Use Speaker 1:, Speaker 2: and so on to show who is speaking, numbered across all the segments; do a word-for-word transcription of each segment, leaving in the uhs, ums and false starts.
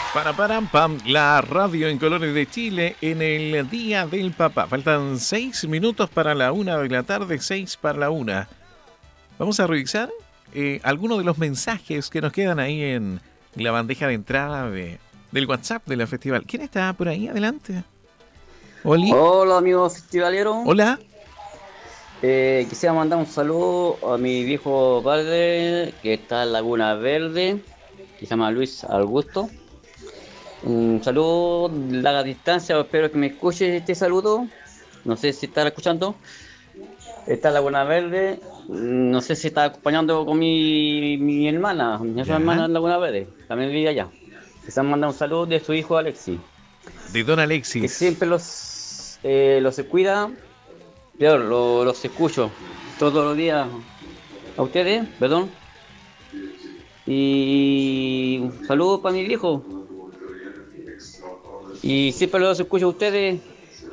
Speaker 1: Para param pam, la radio en colores de Chile en el Día del Papá. Faltan seis minutos para la una de la tarde, seis para la una. Vamos a revisar eh, algunos de los mensajes que nos quedan ahí en la bandeja de entrada de, del WhatsApp de la festival. ¿Quién está por ahí? Adelante. ¿Oli?
Speaker 2: Hola, amigos festivaleros.
Speaker 1: Hola.
Speaker 2: Eh, quisiera mandar un saludo a mi viejo padre que está en Laguna Verde, que se llama Luis Augusto. Un saludo, larga distancia, espero que me escuche este saludo. No sé si está escuchando. Está en Laguna Verde. No sé si está acompañando con mi, mi hermana, mi otra hermana en Laguna Verde. También vive allá. Quisiera mandar un saludo de su hijo Alexis.
Speaker 1: De don Alexis.
Speaker 2: Que siempre los, eh, los cuida. Yo lo- los escucho todos los días a ustedes, perdón. Y un saludo para mi viejo. Y siempre los escucho a ustedes.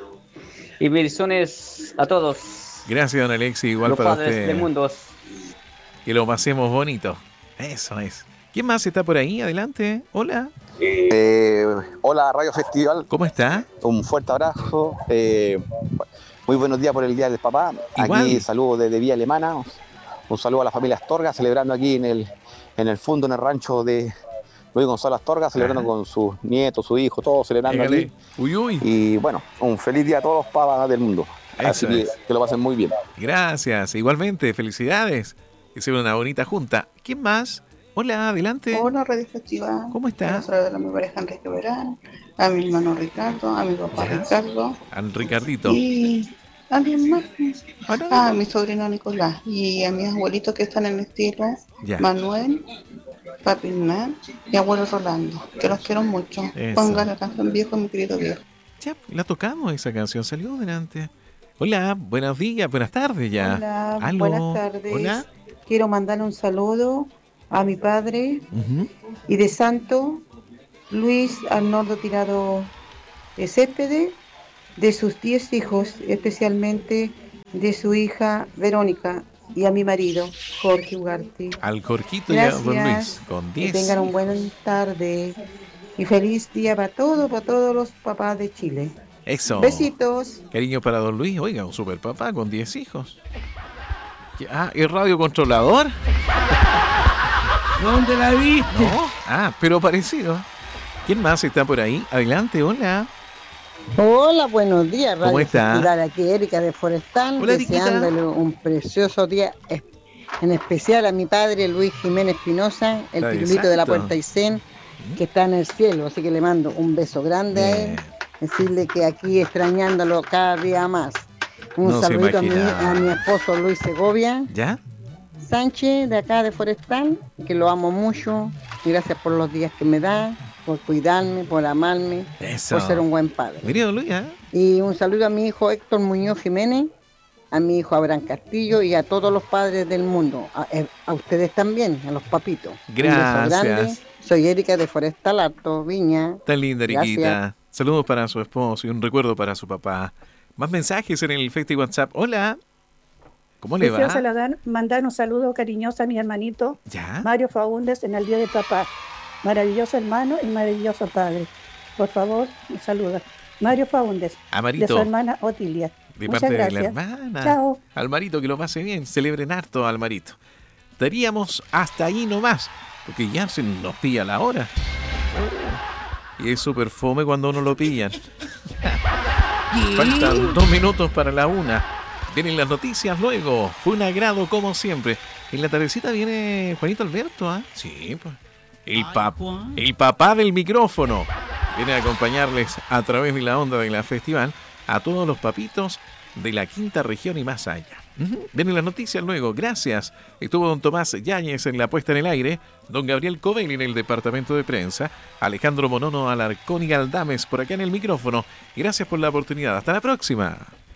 Speaker 2: Y bendiciones a todos.
Speaker 1: Gracias, don Alexis. Igual
Speaker 2: los
Speaker 1: para
Speaker 2: padres
Speaker 1: usted.
Speaker 2: del mundo.
Speaker 1: Que lo pasemos bonito. Eso es. ¿Quién más está por ahí? Adelante. Hola.
Speaker 3: Eh, hola Radio Festival.
Speaker 1: ¿Cómo está?
Speaker 3: Un fuerte abrazo. Eh, muy buenos días por el Día del Papá.
Speaker 1: Igual.
Speaker 3: Aquí saludos desde Vía Alemana. Un saludo a la familia Astorga, celebrando aquí en el, en el fondo, en el rancho de Luis Gonzalo Astorga, celebrando
Speaker 1: Ajá.
Speaker 3: con sus nietos, su hijo, todos celebrando
Speaker 1: Égale.
Speaker 3: aquí.
Speaker 1: Uy, uy.
Speaker 3: Y bueno, un feliz día a todos los papás del mundo.
Speaker 1: Eso
Speaker 3: Así que,
Speaker 1: es.
Speaker 3: que lo pasen muy bien.
Speaker 1: Gracias. Igualmente, felicidades. Que sea una bonita junta. ¿Quién más? Hola, adelante.
Speaker 4: Hola, Radio Festival.
Speaker 1: ¿Cómo está?
Speaker 4: Quiero saludar a mi pareja Enrique Verán, a mi hermano Ricardo, a mi papá
Speaker 1: Ya.
Speaker 4: Ricardo
Speaker 1: Al Ricardito.
Speaker 4: y a alguien más.
Speaker 1: Ah, no.
Speaker 4: Ah, a mi sobrino Nicolás y a mis abuelitos que están en el estilo,
Speaker 1: Ya.
Speaker 4: Manuel, Papi Hernán y abuelo Rolando, que los quiero mucho.
Speaker 1: Eso.
Speaker 4: Pongan la canción viejo, mi querido viejo.
Speaker 1: Ya, la tocamos esa canción. Salió adelante. Hola, buenos días, buenas tardes ya.
Speaker 5: Hola,
Speaker 1: Aló.
Speaker 5: buenas tardes.
Speaker 1: Hola.
Speaker 5: Quiero mandarle un saludo a mi padre
Speaker 1: Ujú.
Speaker 5: y de santo Luis Arnoldo Tirado de Céspedes, de sus diez hijos, especialmente de su hija Verónica y a mi marido Jorge Ugarte.
Speaker 1: Al Jorquito y a don Luis.
Speaker 5: Gracias.
Speaker 1: Con
Speaker 5: Que
Speaker 1: diez.
Speaker 5: tengan un buen tarde y feliz día para todos, para todos los papás de Chile.
Speaker 1: Eso.
Speaker 5: Besitos.
Speaker 1: Cariño para don Luis. Oiga, un super papá con diez hijos. Ah, ¿y radiocontrolador?
Speaker 6: ¿Dónde la viste?
Speaker 1: No. Ah, pero parecido. ¿Quién más está por ahí? Adelante, hola.
Speaker 7: Hola, buenos días, Radio
Speaker 1: ¿Cómo está?
Speaker 7: Festival, aquí Erika de Forestal,
Speaker 1: Hola, Eriquita.
Speaker 7: deseándole un precioso día, es- en especial a mi padre Luis Jiménez Espinosa, el
Speaker 1: Está de
Speaker 7: pirulito de la
Speaker 1: santo.
Speaker 7: Puerta Aysén, que está en el cielo, así que le mando un beso grande a él,
Speaker 1: Bien.
Speaker 7: decirle que aquí extrañándolo cada día más. Un
Speaker 1: No se
Speaker 7: saludito a mi,
Speaker 1: imagina.
Speaker 7: a mi esposo Luis Segovia
Speaker 1: ¿Ya?
Speaker 7: Sánchez, de acá de Forestal, que lo amo mucho, y gracias por los días que me da, por cuidarme, por amarme,
Speaker 1: Eso.
Speaker 7: por ser un buen padre.
Speaker 1: Mire, don Luis, ¿eh?
Speaker 7: Y un saludo a mi hijo Héctor Muñoz Jiménez, a mi hijo Abraham Castillo y a todos los padres del mundo. A, eh, a ustedes también, a los papitos. Un beso
Speaker 1: Gracias.
Speaker 7: grande. Soy Erika de Forestal Alto, Viña.
Speaker 1: Tan linda, Eriquita.
Speaker 7: Gracias.
Speaker 1: Saludos para su esposo y un recuerdo para su papá. Más mensajes en el Festi WhatsApp. Hola. ¿Cómo le
Speaker 8: Deseo
Speaker 1: va?
Speaker 8: saludar- mandar un saludo cariñoso a mi hermanito
Speaker 1: ¿Ya?
Speaker 8: Mario Faúndez en el Día de Papá. Maravilloso hermano y maravilloso padre. Por favor, me saluda. Mario Faúndez, de su
Speaker 1: Amarito,
Speaker 8: hermana Otilia.
Speaker 1: de
Speaker 8: Muchas
Speaker 1: parte de la
Speaker 8: gracias.
Speaker 1: hermana.
Speaker 8: Chao.
Speaker 1: Almarito, que lo pase bien. Celebren harto, Almarito. Estaríamos hasta ahí nomás, porque ya se nos pilla la hora. Y es súper fome cuando uno lo pillan. Faltan dos minutos para la una. Vienen las noticias luego. Fue un agrado como siempre. En la tardecita viene Juanito Alberto, ¿ah? Sí, pues. El, pap el papá del micrófono. Viene a acompañarles a través de la onda de la festival a todos los papitos de la quinta región y más allá. Ujú. Vienen las noticias luego. Gracias. Estuvo don Tomás Yáñez en la puesta en el aire, don Gabriel Covelli en el departamento de prensa, Alejandro Monono Alarcón y Galdames por acá en el micrófono. Gracias por la oportunidad. Hasta la próxima.